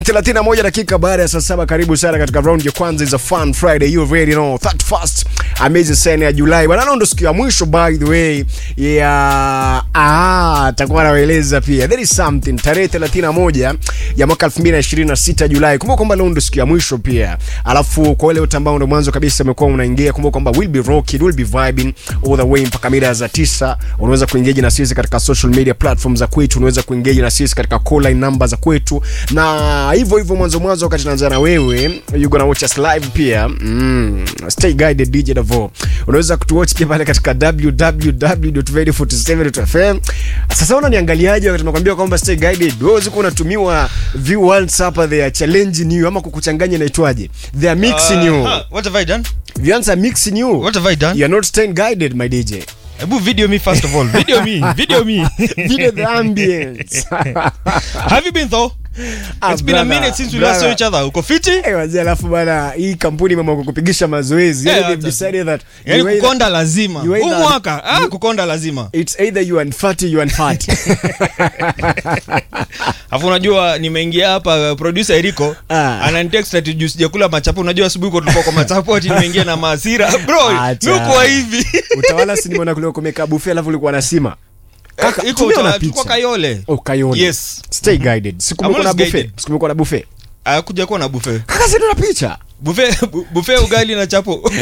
31 dakika baada ya saa 7. Karibu sana katika round ya kwanza is a fun Friday. You already know that first amazing sana ya Julai. Bwana ndo siku ya mwisho by the way. Takuwa naeleza pia. There is something tarehe 31 ya mwaka 2026 Julai. Kumbuka kwamba leo ndo siku ya mwisho pia. Alafu kwa wale wote ambao ndo mwanzo kabisa umekuwa unaingia, kumbuka kwamba we'll be rocking, we'll be vibing all the way mpaka mida za 9. Unaweza kuengage na sisi katika social media platforms za kwetu, unaweza kuengage na sisi katika call line number za kwetu. Na hivyo mwanzo wakati tunaanza na wewe, you gonna watch us live pia. Stay guided DJ Davo. Unaweza kutuwatch pia pale katika www.radio47.fm. Sasa unaniangaliaje wakati nakwambia kwamba stay guided? Wewe uko unatumiwa view once hapa there challenge new ama kukuchanganya inaitwaje? They are mixing you. What have I done? The answer mixing you. What have I done? You are not staying guided, my DJ. Ebu video me first of all. Video me. Video the ambience. Have you been though? It's been a minute since we last saw each other. Uko fiti? Wazee, alafu bana hii kampuni mama kukupigisha mazoezi. They've decided that kukonda lazima. Huu mwaka kukonda lazima. It's either you are fat or you are fat. Afu unajua nimeingia hapa producer Eriko ananitext ati juice sijakula machapo. Unajua asubuhi tulikuwa kwa machapo ati nimeingia na maasira. Bro, nuko hivi. Utawala si nimeona kule kumeka buffet alafu ulikuwa na sima. Kaka iko kwa Kayole. Oh, Kayole. Yes. Stay guided. Sikumekuwa na buffet. Sikumekuwa na buffet. Kuja kuwa na buffet. Kaka sina na picha. Buffet ugali na chapo.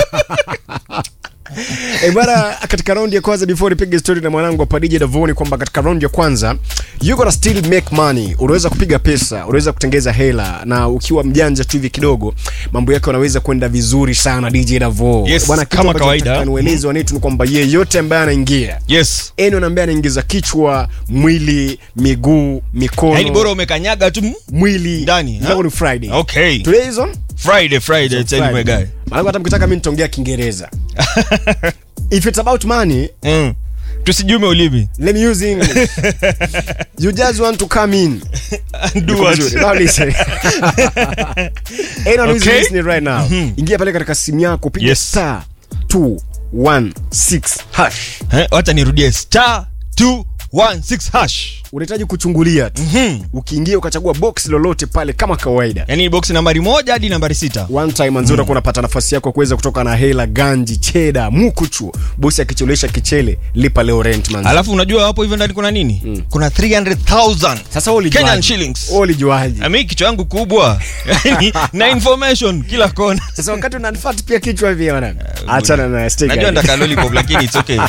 Bwana, katika round ya kwanza before nipige story na mwanangu hapa DJ Davoni kwamba katika round ya kwanza you gonna still make money. Unaweza kupiga pesa, unaweza kutengeza hela, na ukiwa mjanja tu hivi kidogo mambo yake yanaweza kwenda vizuri sana DJ Davo. Yes, bwana, kama kawaida kanuelezi wanetu ni kwamba yeyote ambaye anaingia. Yes. Anaambia anaingiza kichwa, mwili, miguu, mikono. Yaani bora umekanyaga tu mwili ndani. Leo ni Friday. Okay. Today is on Friday. Tell me my guy. Maana hata mkitaka mimi nitaongea Kiingereza. If it's about money, tusijume ulimi. Let me use English. You just want to come in and do what? Now listen. Anyone who's listening right now, ingia pale katika simu yako, piga star 216 hash. Wacha nirudie star 216 hash. Unahitaji kuchungulia tu. Ukiingia ukachagua box lolote pale kama kawaida. Yaani box nambari 1 hadi nambari 6. One time nzuri utakuwa unapata nafasi yako kuweza kutoka na hela, ganji, cheda, mukuchu. Bosi akichelewesha kichele, lipa leo rent man. Alafu unajua hapo hivyo ndani kuna nini? Kuna 300,000. Sasa wewe Kenyan shillings. Ulijuaje? Mimi kichwa yangu kubwa. Na information kila kona. Sasa wakati unanifat pia kichwa hivi bwana. Achana na stick. Najua nataka lollipop lakini it's okay.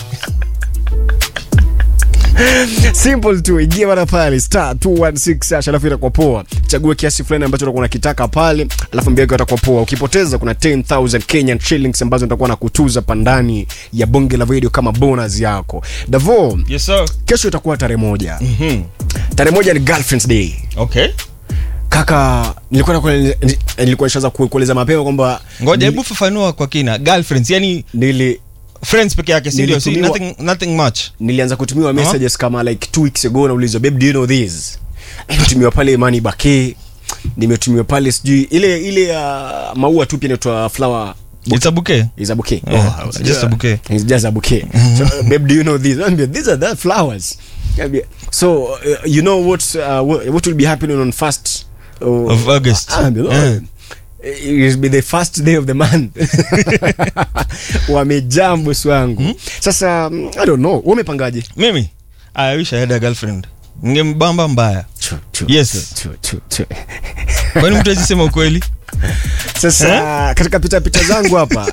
Simple tu, ingia bana pale star 216 hash, alafu itakuwa poa. Chagua kiasi fulani ambacho unakuwa unakitaka pale, alafu mbio yako itakuwa poa. Ukipoteza kuna 10,000 Kenyan shillings ambazo nitakuwa nakutuza pandani ya bonge la video kama bonus yako. Davo. Yes sir. Kesho itakuwa tarehe 1. Tarehe 1 ni Girlfriend's Day. Okay. Kaka, nilikuwa nishaanza kueleza mapema kwamba ngoja hebu fafanua kwa kina. Girlfriends yani friends peke yake, sio nothing much. Nilianza kutumiwa messages kama like 2 weeks ago, na ulizo babe do you know this? Nimetumiwa pale money bake, nimetumiwa pale sijui ile maua tu pia inaitwa flower. It's a bouquet. It's a bouquet. Just a bouquet. It's just a bouquet. So babe do you know this? These are the flowers. So you know what will be happening on 1st of August. It will be the first day of the month. Wamejambo swangu. Sasa I don't know, umepangaje? Mimi I wish I had a girlfriend. Ngembamba mbaya. Yes. Kwani mtu ajisema ukweli? Sasa katika pita zangu hapa,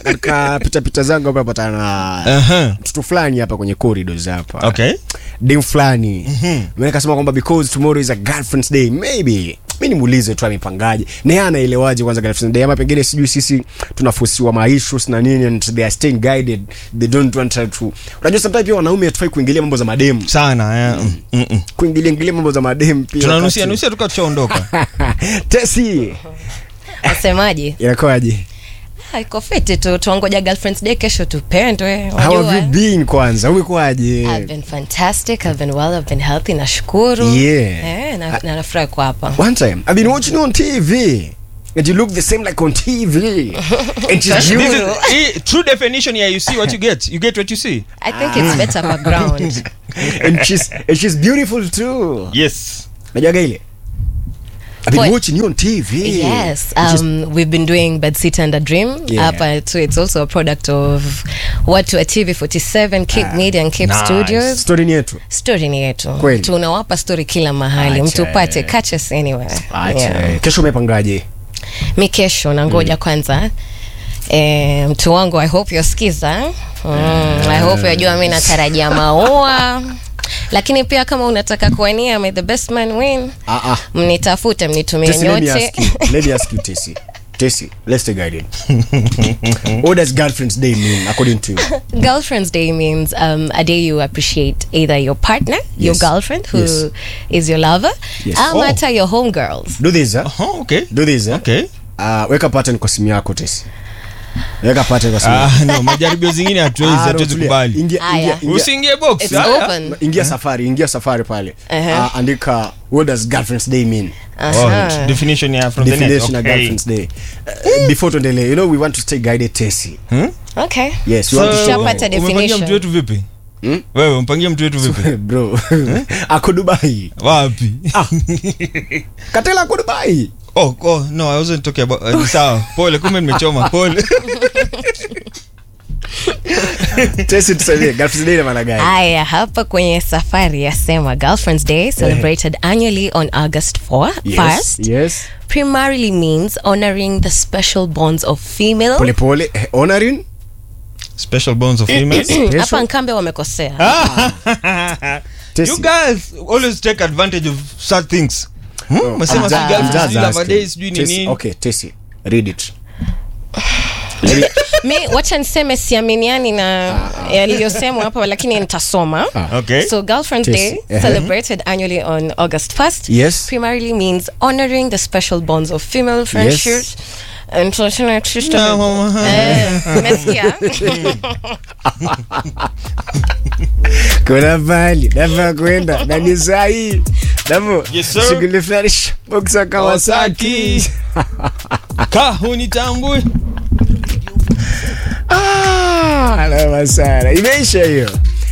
patana mtoto fulani hapa kwenye corridors hapa. Okay. Dem fulani. Mimi nikasema kwamba because tomorrow is a girlfriend's day, maybe mimi nimuulize tu amepangaje. Na yeye anaelewaje kwanza girlfriend's day, ama pengine sijui sisi tunafusiwa maishu na nini and they are staying guided. They don't want to. Unajua sometimes pia wanaume hatufai kuingilia mambo za mademu sana. Kuingilia mambo za mademu pia. Tunanusia tukaondoka. Tesi. Asemaje? Inakoaje? Iko fiti tu, tuangoja Girlfriend's Day kesho tupendwe. How have you been kwanza? Umekuaje? I've been fantastic, I've been well, I've been healthy, nashukuru. Na nafurahi kwa hapa. One time I've been watching you on TV. And you look the same like on TV. And she's beautiful. True definition here, you see what you get. You get what you see. I think it's better background. And she's beautiful too. Yes. Najua ile. I've been watching you on TV. Yes, we've been doing Bedsit and a Dream. So it's also a product of what to achieve 47 Cape Media and Cape Studios. Story ni yetu. Story ni yetu. Tunawapa story kila mahali. Mtupate, catch us anywhere. Kesho umepangaje? Mi kesho nangoja kwanza. Mtu wangu, I hope yosikiza. I hope yajua mimi natarajia maua. Lakini pia kama unataka kuwania may the best man win. Mnitafute, mnitumie nyote. Let me ask you Tessie, let's take guided. What does Girlfriend's Day mean according to you? Girlfriend's Day means a day you appreciate either your partner, your girlfriend who is your lover, or your homegirls. Do this, okay. Do this, okay. Weka pattern kwa simu yako Tessie. Weka pattern kwa simu. No, majaribio zingine hatuwezi kubali. Usiingie box. It's open. Ingia safari pale. Andika what does Girlfriend's Day mean? Definition from the net. Definition of Girlfriend's Day. Before tuendelee, you know we want to stay guided Tessie. Okay. Yes, we want to shapata definition. Mtu wetu vipi? Wewe mpangia mtu wetu vipi? Bro. Ako Dubai. Wapi? Katela ako Dubai. No, I wasn't talking about sawa. Pole, kumbe nimechoma. Pole. Tessie, tusaidie, Girlfriend's Day maana gani? Aya, hapa kwenye safari yasema Girlfriend's Day celebrated annually on August 1st. Yes. Primarily means honoring the special bonds of female. Pole, honoring special bonds of females. Hapa Nkambe wamekosea. You guys always take advantage of such things. Masema nowadays do nini? Okay, Tessie, read it. Mi wacha niseme siaminiani na yaliyosemwa hapa lakini nitasoma. Okay. So Girlfriend's Day celebrated annually on August 1st. Yes. Primarily means honoring the special bonds of female friendships. And umesikia? Kuna vali nafa kwenda na ni sahi Davo, shughuli fresh boxa Kawasaki. Kahunitambui. Alama sana. Imeisha hiyo.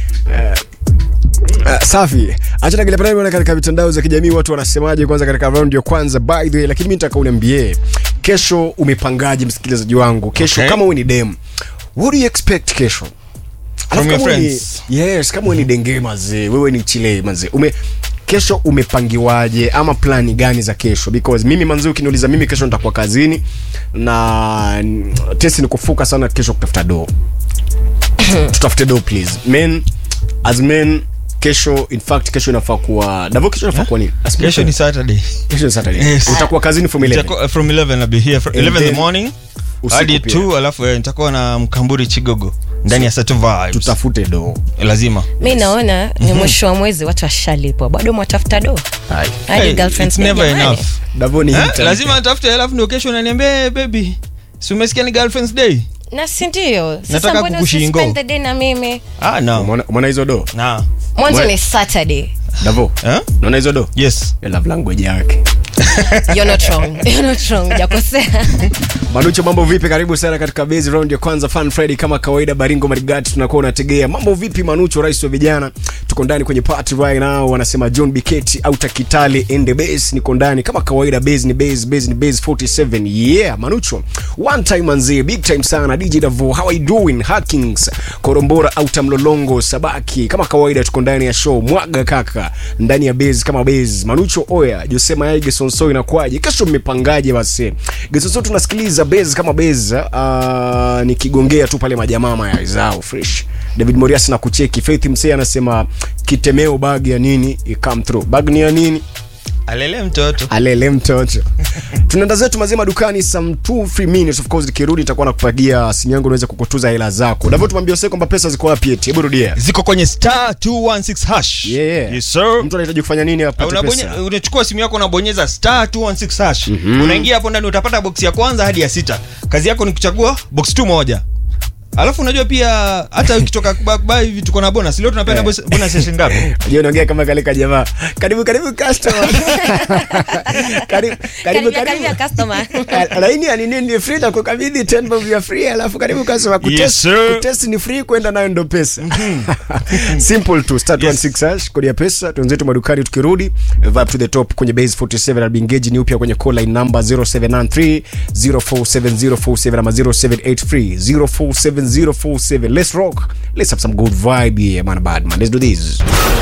Safi. Acha na kile pale katika mitandao za kijamii watu wanasemaje kwanza katika round ya kwanza by the way, lakini mimi nataka uniambie kesho umepangaje msikilizaji wangu? Kesho kama wewe ni dem, what do you expect kesho? From your friends. Yes, kama wewe ni denge mazee, wewe ni chile mazee. Kesho umepangiwaje ama plani gani za kesho? Because mimi manzi ukiniuliza mimi kesho nitakuwa kazini na Tessie ni kufuka sana kesho kutafuta do. Tutafute do please. Men as men kesho, in fact kesho inafaa kuwa Davo, kesho inafaa kuwa nini? Kesho ni Saturday. Kesho ni Saturday. Yes. Utakuwa kazini from 11. From 11 I'll be here from 11 in the morning hadi 2 alafu nitakuwa na Mkamburi Chigogo ndani ya Sato Vibes. Tutafute do. Lazima. Mimi naona ni mwisho wa mwezi watu washalipwa. Bado mwatafuta do. Hadi Girlfriend's Day. It's never enough. Davo ni lazima atafute alafu ndio kesho unaniambia baby. Si umesikia ni Girlfriend's Day? Na si ndio. Sasa mbona spend the day na mimi? No. Umeona hizo do? Na. Mwanzo ni Saturday. Davo. Unaona hizo do? Yes. Ya love language yake. You're not wrong. Jakosea. Manucho, mambo vipi? Karibu sana katika base round ya kwanza Fun Friday kama kawaida. Baringo Marigati tunakuwa unategea. Mambo vipi Manucho, rais wa vijana? Tuko ndani kwenye party right now. Wanasema John Biketi au Takitale in the base. Niko ndani kama kawaida. Base ni base 47. Yeah, Manucho. One time manzi, big time sana. DJ Davo, how are you doing? Hackings, Korombora au Tamlolongo, Sabaki. Kama kawaida tuko ndani ya show. Mwaga kaka. Ndani ya base kama base. Manucho oya, Josema Yaige Sonso inakuaje? Kesho mmepangaje basi? Gesonso tunasikiliza base kama base nikigongea tu pale majamama ya zao fresh. David Morias na kucheki. Faith Msea anasema kitemeo bag ya nini i come through. Bag ni ya nini? Alele mtoto. Tunaenda zetu mazima dukani some 2-3 minutes of course. Nikirudi nitakuwa nakupagia simu yangu niweze kukutuza hela zako. Davyo tumwambie sasa kwamba pesa ziko wapi eti? Hebu rudia. Ziko kwenye *216 hash. Yeah. Yes sir. Mtu anahitaji kufanya nini hapa? Unachukua simu yako unabonyeza *216 hash. Unaingia hapo ndani utapata box ya kwanza hadi ya 6. Kazi yako ni kuchagua box 2 moja. Alafu unajua pia hata ukitoka kubai hivi tuko na bonus. Leo tunapenda bonus session ngapi? Unajua unaongea kama kale ka jamaa. Karibu customer. Karibu customer. Laini ya nini ni free na kukabidhi 10 bob ya free, alafu karibu customer kutest ni free, kwenda nayo ndo pesa. Simple to start 16 kodi ya pesa, tuanzetu madukani, tukirudi vibe to the top kwenye base 47 al engage ni upya kwenye call line number 0793 047047 ama 0783 047047. Let's rock. Let's have some good vibe here, man. Bad man. Let's do this.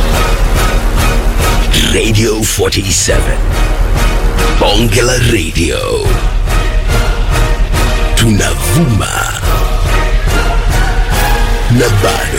Radio 47 Bongela Radio. Tunavuma na bado